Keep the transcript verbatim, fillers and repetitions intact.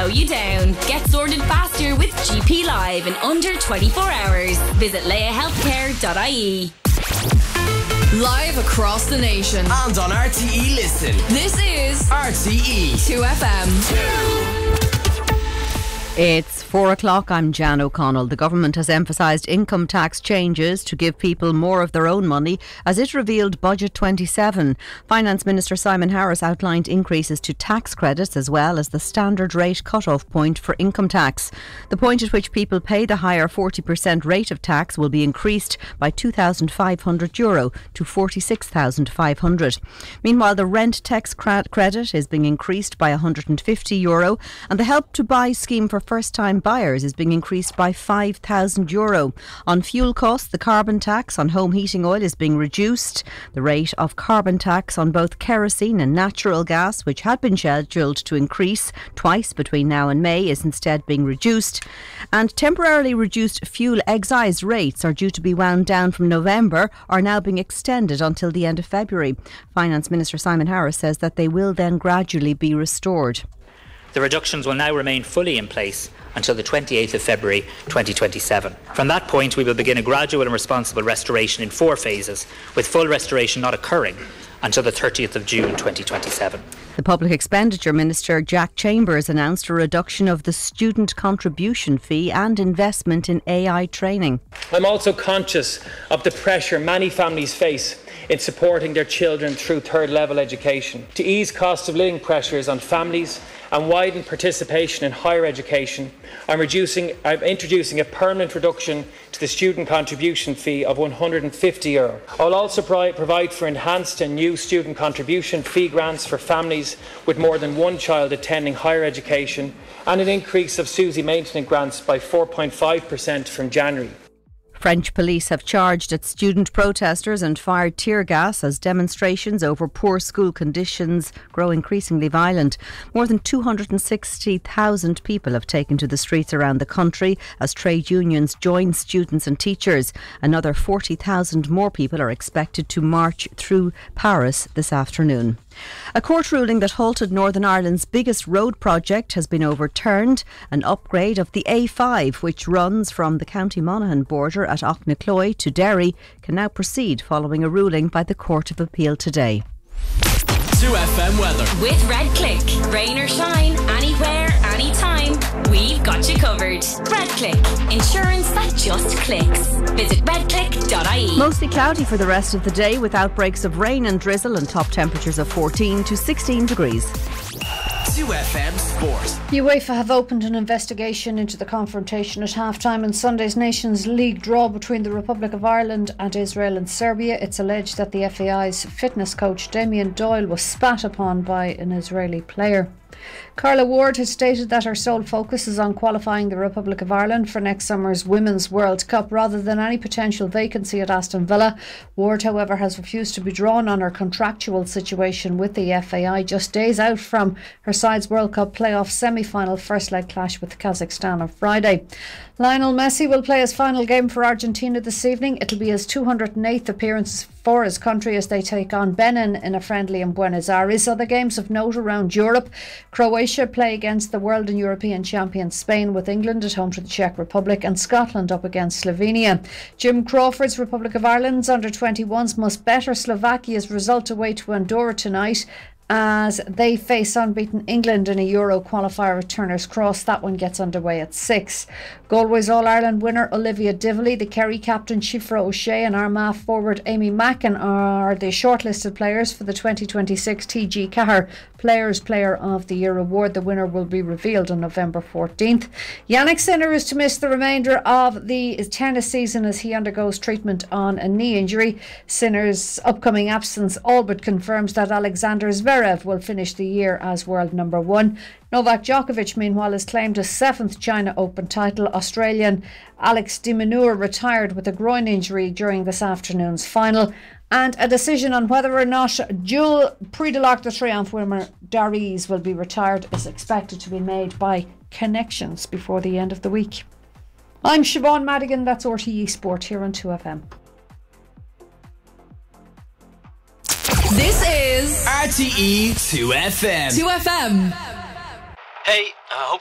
slow you down. Get sorted faster with G P Live in under twenty-four hours. Visit leia healthcare dot I E. Live across the nation and on R T E Listen. This is R T E two F M. It's four o'clock. I'm Jan O'Connell. The government has emphasised income tax changes to give people more of their own money as it revealed Budget twenty-seven. Finance Minister Simon Harris outlined increases to tax credits as well as the standard rate cut-off point for income tax. The point at which people pay the higher forty percent rate of tax will be increased by two thousand five hundred euro to forty-six thousand five hundred. Meanwhile, the rent tax credit is being increased by one hundred fifty euro and the Help to Buy scheme for first-time buyers is being increased by five thousand euro. On fuel costs, the carbon tax on home heating oil is being reduced. The rate of carbon tax on both kerosene and natural gas, which had been scheduled to increase twice between now and May, is instead being reduced. And temporarily reduced fuel excise rates are due to be wound down from November, are now being extended until the end of February. Finance Minister Simon Harris says that they will then gradually be restored. The reductions will now remain fully in place until the twenty-eighth of February twenty twenty-seven. From that point, we will begin a gradual and responsible restoration in four phases, with full restoration not occurring until the thirtieth of June twenty twenty-seven. The Public Expenditure Minister Jack Chambers announced a reduction of the student contribution fee and investment in A I training. I'm also conscious of the pressure many families face in supporting their children through third level education. To ease cost of living pressures on families and widen participation in higher education, I'm, reducing, I'm introducing a permanent reduction to the student contribution fee of one hundred fifty euro. I will also provide for enhanced and new student contribution fee grants for families with more than one child attending higher education and an increase of SUSI maintenance grants by four point five percent from January. French police have charged at student protesters and fired tear gas as demonstrations over poor school conditions grow increasingly violent. More than two hundred sixty thousand people have taken to the streets around the country as trade unions join students and teachers. Another forty thousand more people are expected to march through Paris this afternoon. A court ruling that halted Northern Ireland's biggest road project has been overturned. An upgrade of the A five, which runs from the County Monaghan border at Auchnacloy to Derry, can now proceed following a ruling by the Court of Appeal today. two F M weather. With Red Click. Rain or shine, anywhere, anytime, we've got you covered. Red Click. Insurance that just clicks. Visit red click dot I E. Mostly cloudy for the rest of the day with outbreaks of rain and drizzle and top temperatures of fourteen to sixteen degrees. two F M Sport. UEFA have opened an investigation into the confrontation at half-time in Sunday's Nations League draw between the Republic of Ireland and Israel and Serbia. It's alleged that the F A I's fitness coach Damien Doyle was spat upon by an Israeli player. Carla Ward has stated that her sole focus is on qualifying the Republic of Ireland for next summer's Women's World Cup rather than any potential vacancy at Aston Villa. Ward, however, has refused to be drawn on her contractual situation with the F A I just days out from her side's World Cup playoff semi-final first leg clash with Kazakhstan on Friday. Lionel Messi will play his final game for Argentina this evening. It'll be his two hundred eighth appearance for his country as they take on Benin in a friendly in Buenos Aires. Other games of note around Europe: Croatia play against the world and European champion Spain, with England at home to the Czech Republic and Scotland up against Slovenia. Jim Crawford's Republic of Ireland's under twenty-ones must better Slovakia's result away to Andorra tonight as they face unbeaten England in a Euro qualifier at Turner's Cross. That one gets underway at six. Galway's All-Ireland winner Olivia Dively, the Kerry captain Shifra O'Shea and Armagh forward Amy Mackin are the shortlisted players for the twenty twenty-six T G Cahir Players Player of the Year award. The winner will be revealed on November fourteenth. Yannick Sinner is to miss the remainder of the tennis season as he undergoes treatment on a knee injury. Sinner's upcoming absence all but confirms that Alexander Zverev will finish the year as world number one. Novak Djokovic, meanwhile, has claimed his seventh China Open title. Australian Alex de Minaur retired with a groin injury during this afternoon's final. And a decision on whether or not dual Prix de l'Arc de Triomphe winner Dariz will be retired is expected to be made by Connections before the end of the week. I'm Siobhan Madigan, that's R T E Sport here on two F M. This is R T E two F M. two F M. Hey, I uh, hope